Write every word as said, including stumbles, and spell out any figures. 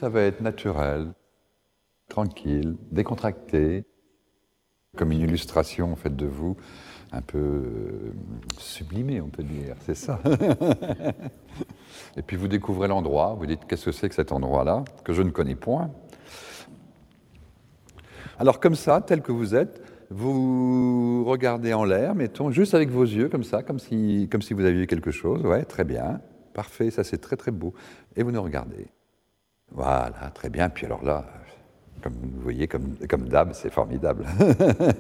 Ça va être naturel, tranquille, décontracté, comme une illustration en fait de vous, un peu euh, sublimée, on peut dire, c'est ça. Et puis vous découvrez l'endroit, vous dites qu'est-ce que c'est que cet endroit-là, que je ne connais point. Alors comme ça, tel que vous êtes, vous regardez en l'air, mettons, juste avec vos yeux, comme ça, comme si, comme si vous aviez quelque chose. Ouais, très bien, parfait, ça c'est très très beau. Et vous nous regardez. Voilà, très bien. Puis alors là, comme vous voyez, comme, comme d'hab, c'est formidable.